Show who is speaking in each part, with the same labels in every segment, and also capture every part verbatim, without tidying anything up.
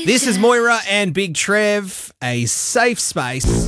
Speaker 1: This is Moira and Big Trev, a safe space.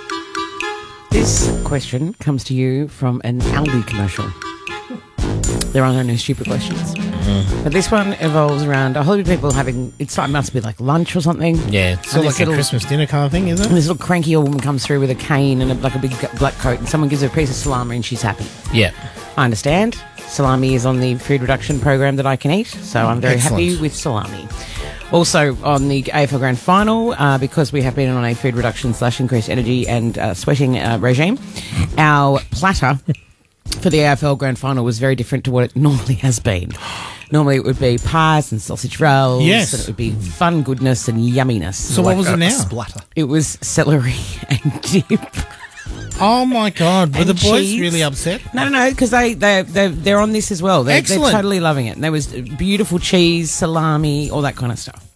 Speaker 2: This question comes to you from an Aldi commercial. There are no stupid questions. Mm. But this one evolves around a whole heap of people having, it's like, must be like lunch or something.
Speaker 3: Yeah, it's sort of like a Christmas dinner kind of thing, isn't it?
Speaker 2: And this little cranky old woman comes through with a cane and a, like a big black coat, and someone gives her a piece of salami and she's happy.
Speaker 3: Yeah.
Speaker 2: I understand. Salami is on the food reduction program that I can eat, so I'm very
Speaker 3: Excellent.
Speaker 2: happy with salami. Also on the A F L Grand Final, uh, because we have been on a food reduction slash increased energy and uh, sweating uh, regime, our platter for the A F L Grand Final was very different to what it normally has been. Normally it would be pies and sausage rolls.
Speaker 3: Yes.
Speaker 2: And it would be fun goodness and yumminess.
Speaker 3: So
Speaker 1: Like
Speaker 3: what was
Speaker 1: a,
Speaker 3: it now?
Speaker 1: a splatter.
Speaker 2: It was celery and dip.
Speaker 3: Oh, my God. Were
Speaker 2: And
Speaker 3: the boys
Speaker 2: cheese.
Speaker 3: really upset?
Speaker 2: No, no, no, because they, they, they, they're on this as well. They, they're
Speaker 3: Excellent.
Speaker 2: totally loving it. And there was beautiful cheese, salami, all that kind of stuff.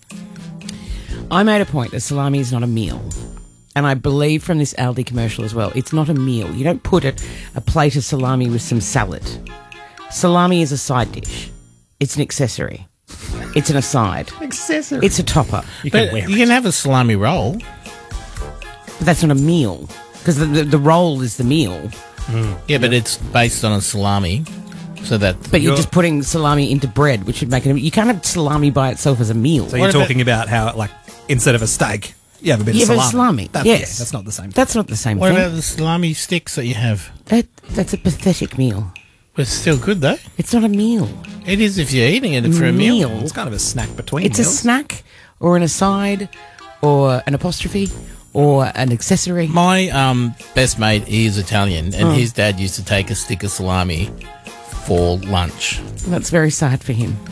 Speaker 2: I made a point that salami is not a meal. And I believe from this Aldi commercial as well, it's not a meal. You don't put it, a plate of salami with some salad. Salami is a side dish. It's an accessory. It's an aside.
Speaker 1: Accessory.
Speaker 2: It's a topper.
Speaker 1: You can
Speaker 3: But
Speaker 1: wear
Speaker 3: you
Speaker 1: it.
Speaker 3: can have a salami roll.
Speaker 2: But that's not a meal. Because the, the, the roll is the meal.
Speaker 3: Yeah, but it's based on a salami, so that...
Speaker 2: But you're,
Speaker 1: You're-
Speaker 2: just putting salami into bread, which would make it... You can't have salami by itself as a meal.
Speaker 1: So you're
Speaker 3: What about-
Speaker 1: talking about how, like, instead of a steak, you have a bit
Speaker 2: You
Speaker 1: of
Speaker 2: have a
Speaker 1: salami.
Speaker 2: salami,
Speaker 1: That's,
Speaker 2: yes.
Speaker 1: yeah, that's not the same.
Speaker 2: That's not the same
Speaker 3: What
Speaker 2: thing.
Speaker 3: about the salami sticks that you have?
Speaker 2: That, that's a pathetic meal.
Speaker 3: Well, it's still good, though.
Speaker 2: It's not a meal.
Speaker 3: It is if you're eating it for a meal.
Speaker 1: It's kind of a snack between
Speaker 2: It's a
Speaker 1: meals.
Speaker 2: snack or an aside or an apostrophe or an accessory.
Speaker 3: My um, best mate is Italian, and
Speaker 2: Oh.
Speaker 3: his dad used to take a stick of salami for lunch.
Speaker 2: That's very sad for him.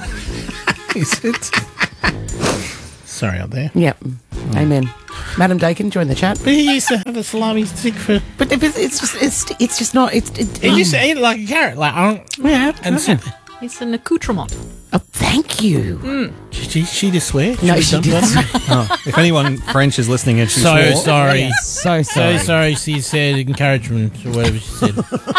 Speaker 3: Is it? Sorry out there.
Speaker 2: Yep. Amen. Madam Dakin, join the chat.
Speaker 3: But he used to have a salami stick for...
Speaker 2: But if it's, it's just it's, it's just not it's it,
Speaker 3: He used to eat it like a carrot. Like, oh,
Speaker 2: yeah.
Speaker 3: and
Speaker 2: okay.
Speaker 3: so,
Speaker 4: It's an accoutrement.
Speaker 2: Oh, thank you.
Speaker 3: she, she just swear?
Speaker 2: No,
Speaker 3: was
Speaker 2: she
Speaker 3: done
Speaker 2: didn't.
Speaker 3: that?
Speaker 1: Oh, if anyone French is listening and she
Speaker 3: So
Speaker 1: swore,
Speaker 3: sorry.
Speaker 2: So
Speaker 3: So
Speaker 2: sorry.
Speaker 3: sorry she said encouragement or whatever she said.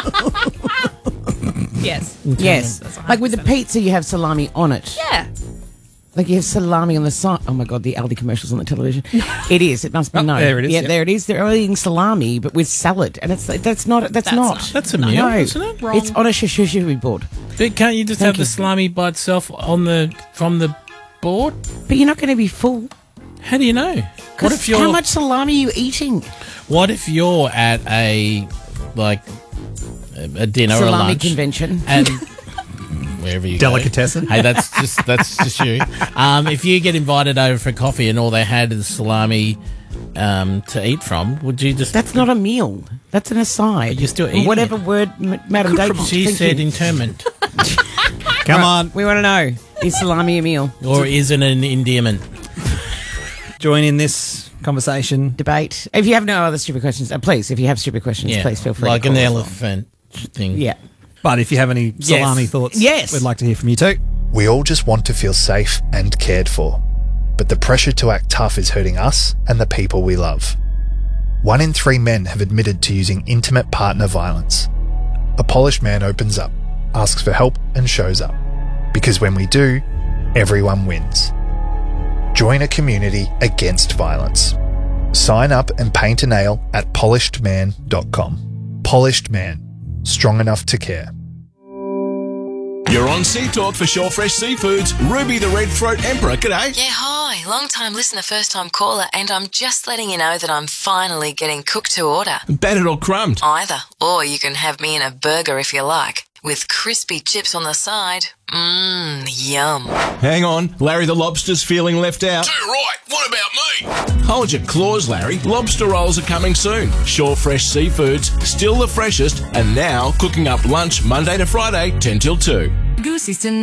Speaker 4: Yes.
Speaker 2: Yes.
Speaker 4: That's one
Speaker 2: Like
Speaker 4: hundred
Speaker 2: with the
Speaker 4: percent.
Speaker 2: pizza, you have salami on it.
Speaker 4: Yeah.
Speaker 2: Like you have salami on the side. Oh my God, the Aldi commercials on the television. It is. It must be
Speaker 1: Oh,
Speaker 2: no.
Speaker 1: there it is,
Speaker 2: Yeah,
Speaker 1: yep.
Speaker 2: there it is. They're eating salami, but with salad, and it's that's not. That's,
Speaker 4: That's
Speaker 2: not.
Speaker 4: not.
Speaker 3: That's a meal,
Speaker 2: No,
Speaker 3: isn't it?
Speaker 4: Wrong.
Speaker 2: It's on a charcuterie board.
Speaker 3: But can't you just
Speaker 2: Thank
Speaker 3: have
Speaker 2: you.
Speaker 3: the salami by itself on the from the board?
Speaker 2: But you're not going to be full.
Speaker 3: How do you know? What
Speaker 2: 'Cause
Speaker 3: if you're
Speaker 2: how much salami are you eating?
Speaker 3: What if you're at a like a a dinner or a
Speaker 2: Salami
Speaker 3: lunch
Speaker 2: convention.
Speaker 3: and wherever you
Speaker 1: Delicatessen.
Speaker 3: go. Hey, that's just that's just you. Um, if you get invited over for coffee and all they had is salami um, to eat from, would you just?
Speaker 2: That's not a meal. That's an aside.
Speaker 3: But you're still eating
Speaker 2: Whatever
Speaker 3: it.
Speaker 2: word, M- Madam Dakin.
Speaker 3: She
Speaker 2: thank
Speaker 3: said
Speaker 2: you.
Speaker 3: interment,
Speaker 1: Come on,
Speaker 2: We want to know: is salami a meal?
Speaker 3: or is it an endearment?
Speaker 1: join in this conversation.
Speaker 2: Debate. If you have no other stupid questions, uh, please. If you have stupid questions,
Speaker 3: Yeah,
Speaker 2: please feel free.
Speaker 3: like
Speaker 2: to
Speaker 3: an
Speaker 2: call us.
Speaker 3: elephant thing.
Speaker 2: Yeah.
Speaker 1: But if you have any salami thoughts,
Speaker 2: Yes.
Speaker 1: we'd like to hear from you too.
Speaker 5: We all just want to feel safe and cared for. But the pressure to act tough is hurting us and the people we love. One in three men have admitted to using intimate partner violence. A polished man opens up, asks for help and shows up. Because when we do, everyone wins. Join a community against violence. Sign up and paint a nail at polished man dot com. Polished Man. Strong enough to care.
Speaker 6: You're on Sea Talk for Shore Fresh Seafoods. Ruby the Red Throat Emperor, g'day.
Speaker 7: Yeah, hi. Long time listener, first time caller, and I'm just letting you know that I'm finally getting cooked to order.
Speaker 6: Battered or crumbed?
Speaker 7: Either, or you can have me in a burger if you like, with crispy chips on the side. Mmm, yum.
Speaker 6: Hang on, Larry the Lobster's feeling left out. Too right, what about me? Hold your claws, Larry. Lobster rolls are coming soon. Shore Fresh Seafoods, still the freshest, and now cooking up lunch Monday to Friday, ten till two.
Speaker 7: Goosey's